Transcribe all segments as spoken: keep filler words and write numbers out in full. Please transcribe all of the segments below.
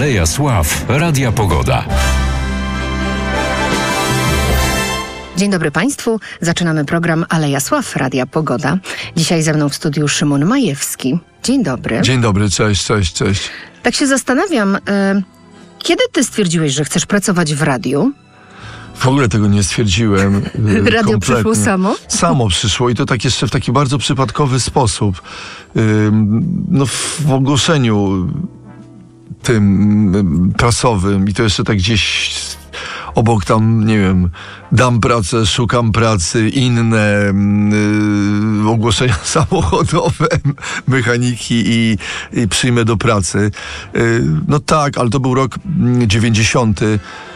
Aleja Sław, Radia Pogoda. Dzień dobry Państwu. Zaczynamy program Aleja Sław, Radia Pogoda. Dzisiaj ze mną w studiu Szymon Majewski. Dzień dobry. Dzień dobry, cześć, cześć, cześć. Tak się zastanawiam, y, kiedy ty stwierdziłeś, że chcesz pracować w radiu? W ogóle tego nie stwierdziłem. y, Radio kompletnie. przyszło samo? Samo przyszło i to tak jeszcze w taki bardzo przypadkowy sposób. Y, no w ogłoszeniu tym y, prasowym i to jeszcze tak gdzieś obok tam, nie wiem, dam pracę, szukam pracy, inne y, ogłoszenia samochodowe, mechaniki i, i przyjmę do pracy. Y, no tak, ale to był rok dziewięćdziesiąty.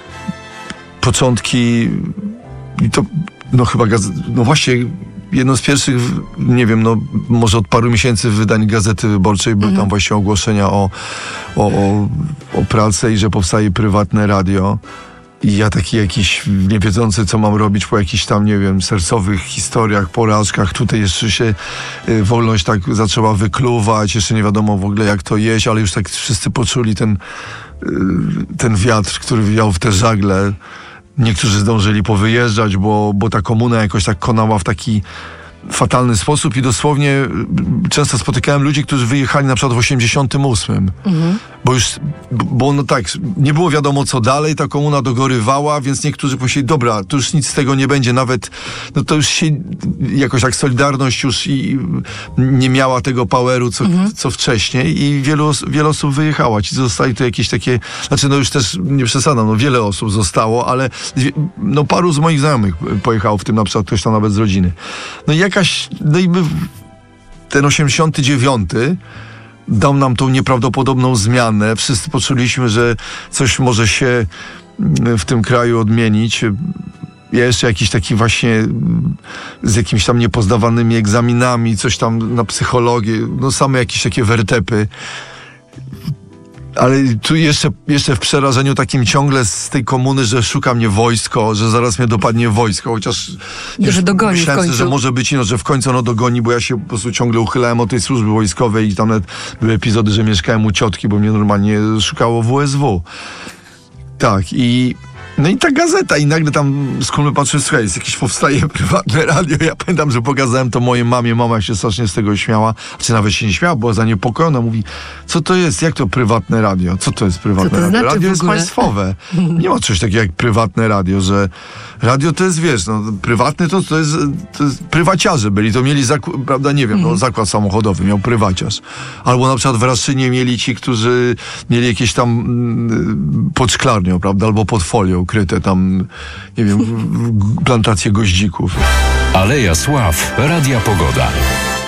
Początki i to, no chyba, gaz- no właśnie jedno z pierwszych, nie wiem, no może od paru miesięcy wydań Gazety Wyborczej były tam właśnie ogłoszenia o, o, o, o pracę i że powstaje prywatne radio. I ja taki jakiś niewiedzący, co mam robić po jakichś tam, nie wiem, sercowych historiach, porażkach. Tutaj jeszcze się y, wolność tak zaczęła wykluwać. Jeszcze nie wiadomo w ogóle, jak to jeść, ale już tak wszyscy poczuli ten, y, ten wiatr, który wiał w te żagle. Niektórzy zdążyli powyjeżdżać, bo, bo ta komuna jakoś tak konała w taki fatalny sposób i dosłownie y, często spotykałem ludzi, którzy wyjechali na przykład w osiemdziesiątym ósmym. Mhm. Bo już, bo no tak, nie było wiadomo co dalej, ta komuna dogorywała, więc niektórzy pomyśleli, dobra, to już nic z tego nie będzie, nawet, no to już się jakoś tak Solidarność już i nie miała tego poweru, co, mhm. co wcześniej i wielu, wiele osób wyjechało. Ci zostali tu jakieś takie, znaczy no już też nie przesadzam, no wiele osób zostało, ale no paru z moich znajomych pojechało, w tym na przykład ktoś tam nawet z rodziny. No i jakaś, no i my ten osiemdziesiąty dziewiąty dał nam tą nieprawdopodobną zmianę. Wszyscy poczuliśmy, że coś może się w tym kraju odmienić. Ja jeszcze jakiś taki właśnie z jakimiś tam niepozdawanymi egzaminami, coś tam na psychologię, no same jakieś takie wertepy. Ale tu jeszcze, jeszcze w przerażeniu takim ciągle z tej komuny, że szuka mnie wojsko, że zaraz mnie dopadnie wojsko, chociaż że dogoni w końcu. że może być, no, że w końcu ono dogoni, bo ja się po prostu ciągle uchylałem od tej służby wojskowej i tam nawet były epizody, że mieszkałem u ciotki, bo mnie normalnie szukało W S W. Tak, i no i ta gazeta i nagle tam skąd patrzę, słuchaj, jest jakieś powstaje prywatne radio. Ja pamiętam, że pokazałem to mojej mamie, mama się strasznie z tego śmiała, czy nawet się nie śmiała, była zaniepokojona, mówi, co to jest, jak to prywatne radio, co to jest prywatne co to radio? Znaczy radio jest państwowe. Nie ma czegoś takiego jak prywatne radio, że radio to jest, wiesz, no prywatne to, to, jest, to jest, prywaciarze byli, to mieli, zaku- prawda, nie wiem, no zakład samochodowy, miał prywaciarz. Albo na przykład w Raszynie mieli ci, którzy mieli jakieś tam mm, pod szklarnią, prawda, albo pod folią ukryte tam, nie wiem, plantacje goździków. Aleja Sław, Radia Pogoda.